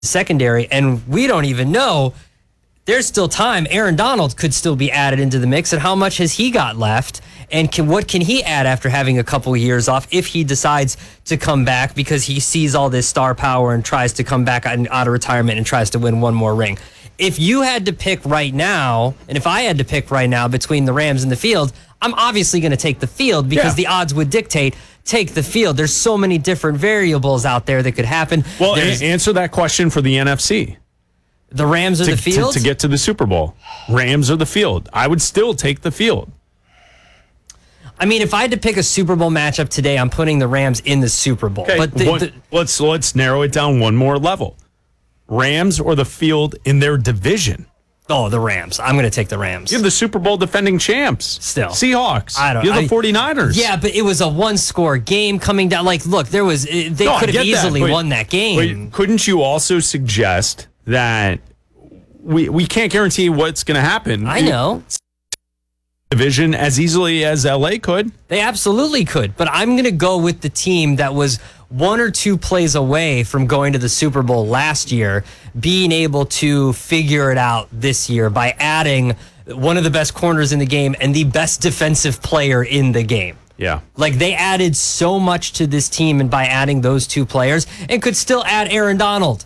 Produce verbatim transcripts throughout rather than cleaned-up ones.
secondary, and we don't even know. There's still time. Aaron Donald could still be added into the mix, and how much has he got left? And can, what can he add after having a couple years off if he decides to come back because he sees all this star power and tries to come back out, out of retirement and tries to win one more ring? If you had to pick right now, and if I had to pick right now between the Rams and the field, I'm obviously going to take the field because yeah. the odds would dictate take the field. There's so many different variables out there that could happen. Well, a- answer that question for the N F C. The Rams or to, the field? To, to get to the Super Bowl. Rams or the field. I would still take the field. I mean, if I had to pick a Super Bowl matchup today, I'm putting the Rams in the Super Bowl. Okay, but the, one, the, let's let's narrow it down one more level. Rams or the field in their division. Oh, the Rams. I'm going to take the Rams. You have the Super Bowl defending champs. Still. Seahawks. I don't You have I, the forty-niners. Yeah, but it was a one-score game coming down. Like, look, there was they no, could have easily that, but, won that game. But couldn't you also suggest that we we can't guarantee what's going to happen? I know. Division as easily as L A could. They absolutely could, but I'm going to go with the team that was one or two plays away from going to the Super Bowl last year, being able to figure it out this year by adding one of the best corners in the game and the best defensive player in the game. Yeah. Like, they added so much to this team and by adding those two players, and could still add Aaron Donald.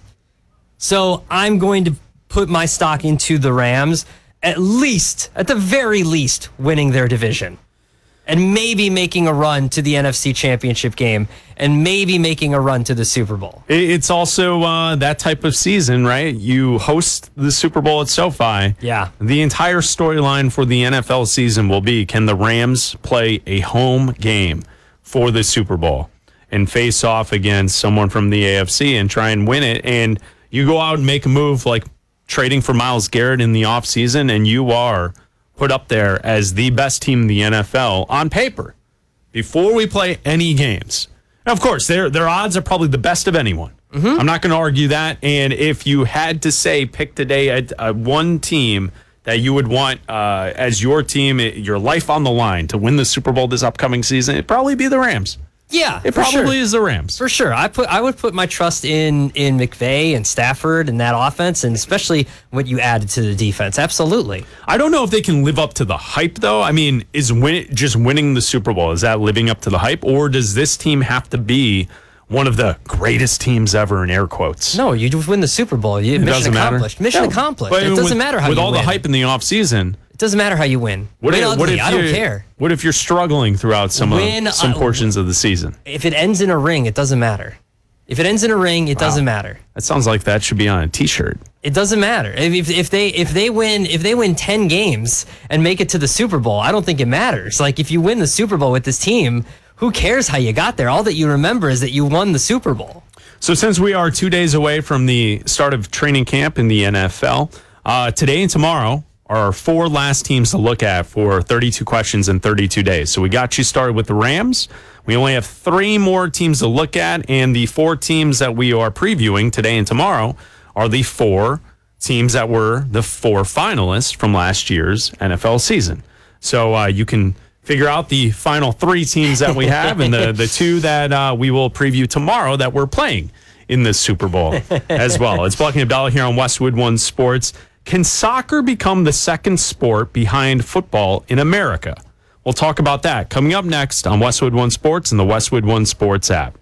So I'm going to put my stock into the Rams, at least, at the very least, winning their division. And maybe making a run to the N F C Championship game, and maybe making a run to the Super Bowl. It's also uh, that type of season, right? You host the Super Bowl at SoFi. Yeah. The entire storyline for the N F L season will be, can the Rams play a home game for the Super Bowl and face off against someone from the A F C and try and win it? And you go out and make a move like trading for Myles Garrett in the offseason, and you are put up there as the best team in the N F L on paper before we play any games. Now, of course, their their odds are probably the best of anyone. Mm-hmm. I'm not going to argue that. And if you had to say, pick today a, a one team that you would want uh, as your team, your life on the line to win the Super Bowl this upcoming season, it'd probably be the Rams. Yeah, it probably sure. is the Rams. For sure. I put I would put my trust in in McVay and Stafford and that offense, and especially what you added to the defense. Absolutely. I don't know if they can live up to the hype, though. I mean, is win, just winning the Super Bowl, is that living up to the hype? Or does this team have to be one of the greatest teams ever, in air quotes? No, you just win the Super Bowl. You, mission accomplished. Matter. Mission yeah. accomplished. But it doesn't with, matter how with you all win. the hype in the offseason. It doesn't matter how you win. What win if, ugly, what if I don't care. What if you're struggling throughout some win, of, some uh, portions of the season? If it ends in a ring, it doesn't matter. If it ends in a ring, it wow. doesn't matter. That sounds like that should be on a T-shirt. It doesn't matter. If, if they if they win if they win ten games and make it to the Super Bowl, I don't think it matters. Like, if you win the Super Bowl with this team, who cares how you got there? All that you remember is that you won the Super Bowl. So since we are two days away from the start of training camp in the N F L, uh, today and tomorrow are our four last teams to look at for thirty-two questions in thirty-two days. So we got you started with the Rams. We only have three more teams to look at, and the four teams that we are previewing today and tomorrow are the four teams that were the four finalists from last year's N F L season. So uh, you can figure out the final three teams that we have and the, the two that uh, we will preview tomorrow that we're playing in the Super Bowl as well. It's Bucky and Abdallah here on Westwood One Sports. Can soccer become the second sport behind football in America? We'll talk about that coming up next on Westwood One Sports and the Westwood One Sports app.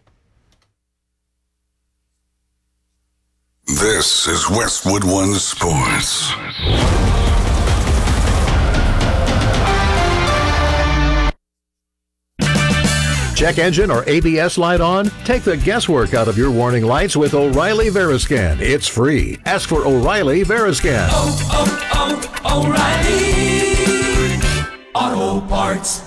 This is Westwood One Sports. Check engine or A B S light on? Take the guesswork out of your warning lights with O'Reilly Veriscan. It's free. Ask for O'Reilly Veriscan. Oh, oh, oh, O'Reilly Auto Parts.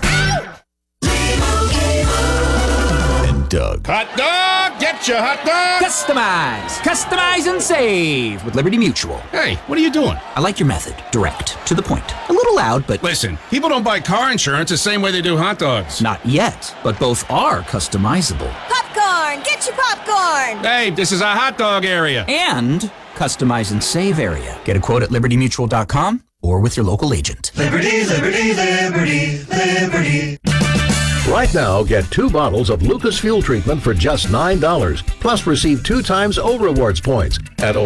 And Doug. Hot dog! Get your hot dog! Customize! Customize and save with Liberty Mutual. Hey, what are you doing? I like your method. Direct. To the point. A little loud, but... Listen, people don't buy car insurance the same way they do hot dogs. Not yet, but both are customizable. Popcorn! Get your popcorn! Hey, this is a hot dog area. And customize and save area. Get a quote at liberty mutual dot com or with your local agent. Liberty, liberty, liberty, liberty. Right now, get two bottles of Lucas Fuel Treatment for just nine dollars. Plus, receive two times O Rewards points at